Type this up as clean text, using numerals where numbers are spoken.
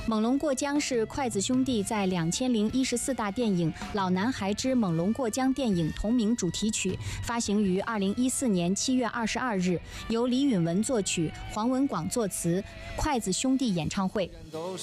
猛龙过江是筷子兄弟在2014大电影《老男孩之猛龙过江》电影同名主题曲，发行于2014年7月22日，由李允文作曲，黄文广作词，筷子兄弟演唱会。